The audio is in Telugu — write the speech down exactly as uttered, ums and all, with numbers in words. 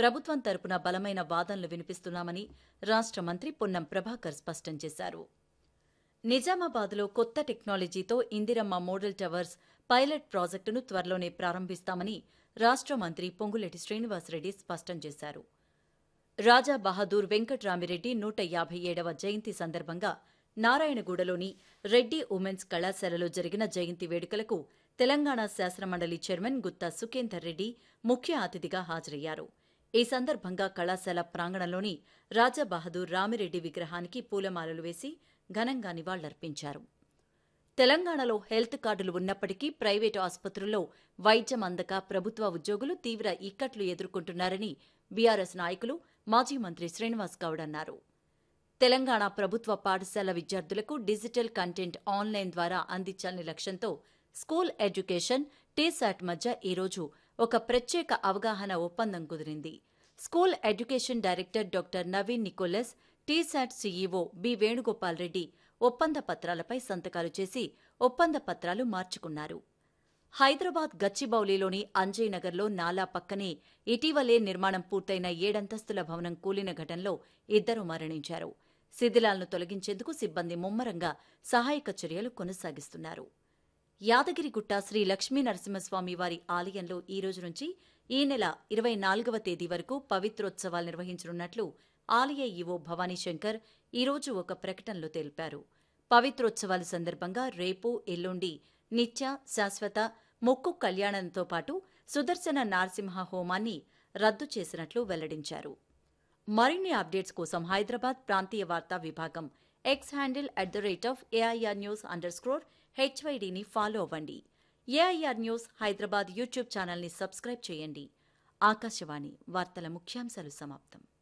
ప్రభుత్వం తరపున బలమైన వాదనలు వినిపిస్తున్నామని రాష్ట్ర మంత్రి పొన్నం ప్రభాకర్ స్పష్టం చేశారు. నిజామాబాద్లో కొత్త టెక్నాలజీతో ఇందిరమ్మ మోడల్ టవర్స్ పైలట్ ప్రాజెక్టును త్వరలోనే ప్రారంభిస్తామని రాష్ట్ర మంత్రి పొంగులేటి శ్రీనివాసరెడ్డి స్పష్టం చేశారు. రాజా బహదూర్ వెంకట్రామిరెడ్డి నూట యాభై ఏడవ జయంతి సందర్భంగా నారాయణగూడలోని రెడ్డి ఉమెన్స్ కళాశాలలో జరిగిన జయంతి వేడుకలకు తెలంగాణ శాసనమండలి చైర్మన్ గుత్తా సుఖేందర్ రెడ్డి ముఖ్య అతిథిగా హాజరయ్యారు. ఈ సందర్భంగా కళాశాల ప్రాంగణంలోని రాజా బహదూర్ రామిరెడ్డి విగ్రహానికి పూలమాలలు వేసి ఘనంగా నివాళులర్పించారు. తెలంగాణలో హెల్త్ కార్డులు ఉన్నప్పటికీ ప్రైవేటు ఆసుపత్రుల్లో వైద్యం అందక ప్రభుత్వ ఉద్యోగులు తీవ్ర ఇక్కట్లు ఎదుర్కొంటున్నారని బీఆర్ఎస్ నాయకులు మాజీ మంత్రి శ్రీనివాస్ గౌడ్ అన్నారు. తెలంగాణ ప్రభుత్వ పాఠశాల విద్యార్థులకు డిజిటల్ కంటెంట్ ఆన్లైన్ ద్వారా అందించాలనే లక్ష్యంతో స్కూల్ ఎడ్యుకేషన్ టీశాట్ మధ్య ఈరోజు ఒక ప్రత్యేక అవగాహన ఒప్పందం కుదిరింది. School education director doctor Naveen Nicholas, T-SAT CEO B Venugopal Reddy ఒప్పంద పత్రాలపై సంతకాలు చేసి ఒప్పంద పత్రాలు మార్చుకున్నారు. హైదరాబాద్ గచ్చిబౌలిలోని అంజయ్ నగర్లో నాలా పక్కనే ఇటీవలే నిర్మాణం పూర్తయిన ఏడంతస్తుల భవనం కూలిన ఘటనలో ఇద్దరు మరణించారు. శిథిలాలను తొలగించేందుకు సిబ్బంది ముమ్మరంగా సహాయక చర్యలు కొనసాగిస్తున్నారు. యాదగిరిగుట్ట శ్రీ లక్ష్మీ నరసింహస్వామి వారి ఆలయంలో ఈ రోజు నుంచి ఈ నెల ఇరవై నాలుగవ తేదీ వరకు పవిత్రోత్సవాలు నిర్వహించనున్నట్లు ఆలయ ఈవో భవానీశంకర్ ఈరోజు ఒక ప్రకటనలో తెలిపారు. పవిత్రోత్సవాల సందర్భంగా రేపు, ఎల్లుండి నిత్య, శాశ్వత మొక్కు కళ్యాణంతో పాటు సుదర్శన నారసింహ హోమాన్ని రద్దు చేసినట్లు వెల్లడించారు. మరిన్ని అప్డేట్స్ కోసం హైదరాబాద్ ప్రాంతీయ వార్తా విభాగం X handle at the rate of AIR news under స్క్రోర్ హెచ్వైడీని follow అవ్వండి. ఏఐఆర్ న్యూస్ హైదరాబాద్ యూట్యూబ్ ఛానల్ని సబ్స్క్రైబ్ చేయండి. ఆకాశవాణి వార్తల ముఖ్యాంశాలు సమాప్తం.